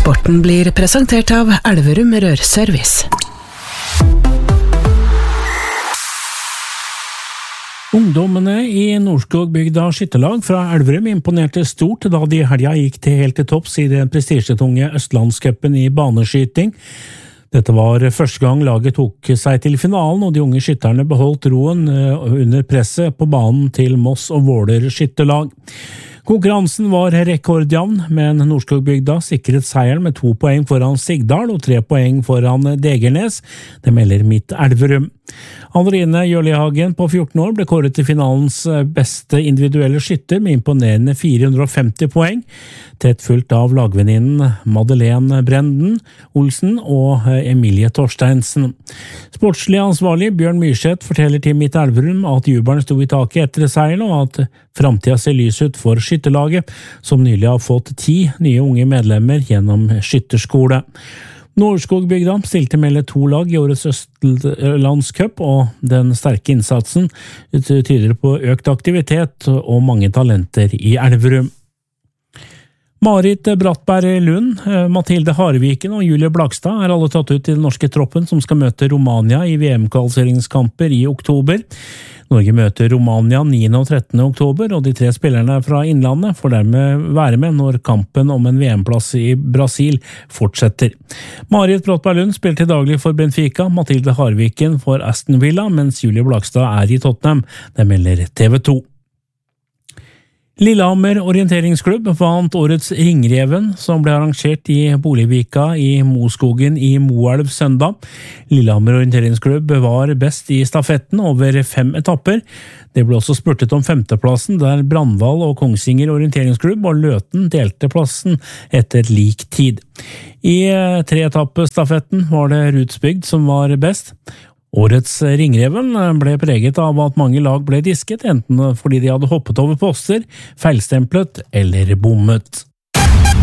Sporten blir presentert av Elverum Rørservice. Ungdommene i Nordskogbygda skytterlag fra Elverum imponerte stort da de i helga gikk helt til topps i den prestisjetunge Østlandscupen i baneskyting. Dette var første gang laget tok seg til finalen, og de unge skytterne beholdt roen under presset på banen til Moss og Våler skytterlag. Konkurransen var rekordjevn, men Nordskogbygda sikret seieren med 2 poeng foran Sigdal og 3 poeng foran Degernes. Det melder Midt Elverum. Andrine Jørlihagen på 14 år ble kåret til finalens beste individuelle skytter med imponerende 450 poeng, tett fulgt av lagvenninnen Madeleine Brenden Olsen og Emilie Torsteinsen. Sportslig ansvarlig Bjørn Myrseth forteller til Midt Elverum at jubelen sto i taket etter seieren, og at framtida ser lys ut for skytterlaget, som nylig har fått 10 nye unge medlemmer gjennom skytterskole. Nordskogbygda stilte mellom 2 lag i årets Østlandscup, og den sterke innsatsen tyder på økt aktivitet og mange talenter i Elverum. Marit Brattberg Lund, Mathilde Harviken og Julie Blakstad er alle tatt ut i den norske troppen som skal møte Romania i VM-kvalifiseringskamper i oktober. Norge møter Romania 9. og 13. oktober, og de 3 spillerne fra Innlandet får dermed være med når kampen om en VM-plass i Brasil fortsetter. Marit Brattberg Lund spiller til daglig for Benfica, Mathilde Harviken for Aston Villa, mens Julie Blakstad er i Tottenham. Det melder TV 2. Lillehammer orienteringsklubb vant årets Ringreven, som ble arrangert i Boligvika i Moskogen i Moelv søndag. Lillehammer orienteringsklubb var best i stafetten over 5 etapper. Det ble også spurtet om 5. plassen, der Brandval og Kongsvinger orienteringsklubb og Løten delte plassen etter lik tid. I 3-etappestafetten var det Rudsbygd som var best. Årets Ringreven ble preget av at mange lag ble disket, enten fordi de hadde hoppet over poster, feilstemplet eller bommet.